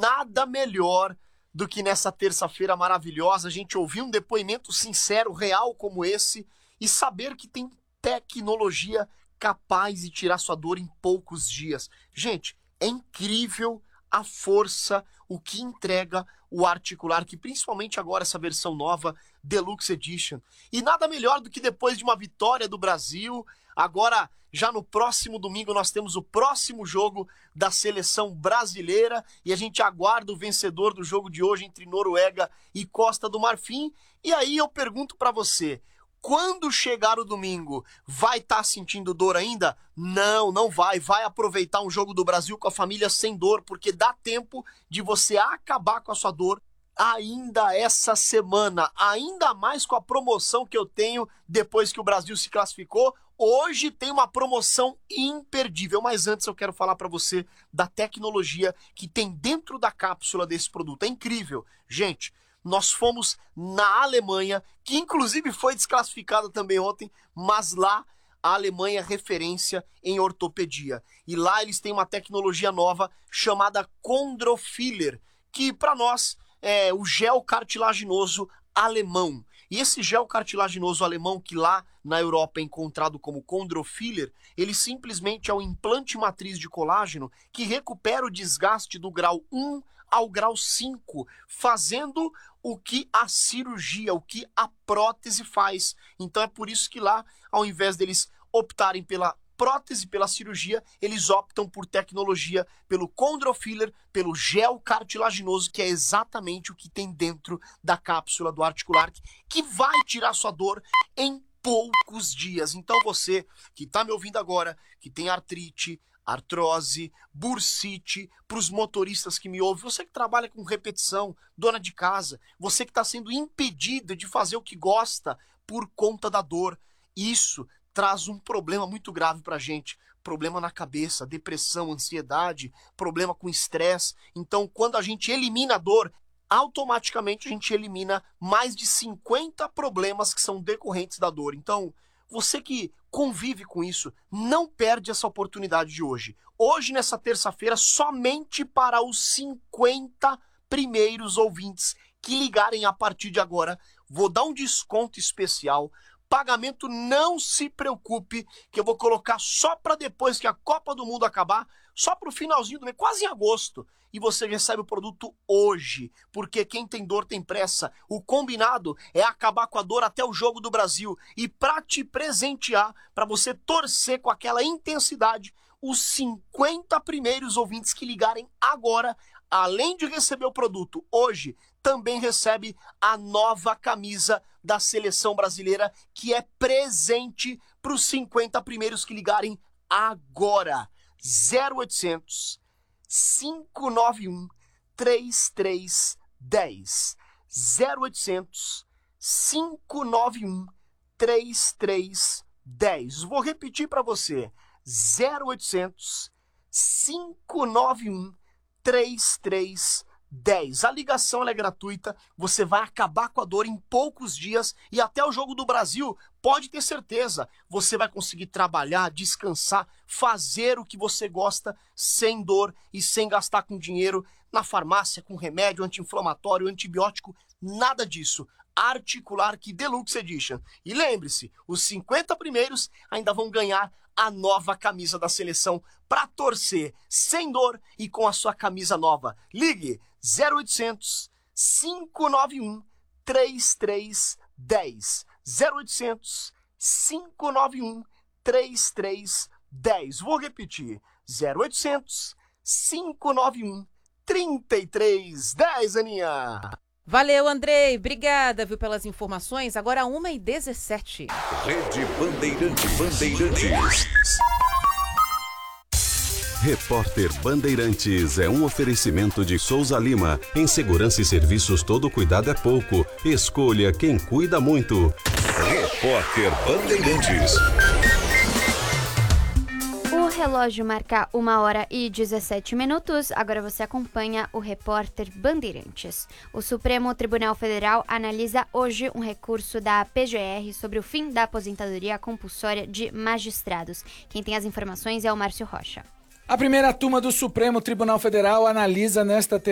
nada melhor do que nessa terça-feira maravilhosa a gente ouvir um depoimento sincero, real como esse e saber que tem tecnologia capaz de tirar sua dor em poucos dias. Gente, é incrível a força, o que entrega o Articular, que principalmente agora essa versão nova, Deluxe Edition. E nada melhor do que depois de uma vitória do Brasil, agora já no próximo domingo nós temos o próximo jogo da seleção brasileira e a gente aguarda o vencedor do jogo de hoje entre Noruega e Costa do Marfim. E aí eu pergunto para você, quando chegar o domingo, vai estar sentindo dor ainda? Não, não vai. Vai aproveitar um jogo do Brasil com a família sem dor, porque dá tempo de você acabar com a sua dor ainda essa semana. Ainda mais com a promoção que eu tenho depois que o Brasil se classificou. Hoje tem uma promoção imperdível, mas antes eu quero falar para você da tecnologia que tem dentro da cápsula desse produto. É incrível. Gente, nós fomos na Alemanha, que inclusive foi desclassificada também ontem, mas lá a Alemanha é referência em ortopedia. E lá eles têm uma tecnologia nova chamada Chondrofiller, que para nós é o gel cartilaginoso alemão. E esse gel cartilaginoso alemão, que lá na Europa é encontrado como Chondrofiller, ele simplesmente é um implante matriz de colágeno que recupera o desgaste do grau 1 ao grau 5, fazendo o que a cirurgia, o que a prótese faz. Então é por isso que lá, ao invés deles optarem pela prótese, pela cirurgia, eles optam por tecnologia, pelo Chondrofiller, pelo gel cartilaginoso, que é exatamente o que tem dentro da cápsula do Articular, que vai tirar sua dor em poucos dias. Então você que está me ouvindo agora, que tem artrite, artrose, bursite, para os motoristas que me ouvem, você que trabalha com repetição, dona de casa, você que está sendo impedida de fazer o que gosta por conta da dor, isso traz um problema muito grave para a gente, problema na cabeça, depressão, ansiedade, problema com estresse. Então, quando a gente elimina a dor, automaticamente a gente elimina mais de 50 problemas que são decorrentes da dor. Então, você que convive com isso, não perde essa oportunidade de hoje. Hoje, nessa terça-feira, somente para os 50 primeiros ouvintes que ligarem a partir de agora, vou dar um desconto especial. Pagamento, não se preocupe, que eu vou colocar só para depois que a Copa do Mundo acabar, só para o finalzinho do mês, quase em agosto. E você recebe o produto hoje, porque quem tem dor tem pressa. O combinado é acabar com a dor até o jogo do Brasil. E para te presentear, para você torcer com aquela intensidade, os 50 primeiros ouvintes que ligarem agora, além de receber o produto hoje, também recebe a nova camisa da seleção brasileira, que é presente para os 50 primeiros que ligarem agora. 0800 591 3310. 0800 591 3310. Vou repetir para você. 0800 591 3310. A ligação ela é gratuita, você vai acabar com a dor em poucos dias e até o jogo do Brasil, pode ter certeza, você vai conseguir trabalhar, descansar, fazer o que você gosta sem dor e sem gastar com dinheiro na farmácia, com remédio anti-inflamatório, antibiótico, nada disso. Articular que Deluxe Edition. E lembre-se, os 50 primeiros ainda vão ganhar a nova camisa da seleção para torcer sem dor e com a sua camisa nova. Ligue 0800 591 3310. 0800 591 3310. Vou repetir. 0800 591 3310, Aninha. Valeu, Andrei. Obrigada, viu, pelas informações. Agora 1h17. Rede Bandeirantes. Repórter Bandeirantes é um oferecimento de Souza Lima. Em segurança e serviços, todo cuidado é pouco. Escolha quem cuida muito. Repórter Bandeirantes. O relógio marca 1h17. Agora você acompanha o Repórter Bandeirantes. O Supremo Tribunal Federal analisa hoje um recurso da PGR sobre o fim da aposentadoria compulsória de magistrados. Quem tem as informações é o Márcio Rocha. A primeira turma do Supremo Tribunal Federal analisa nesta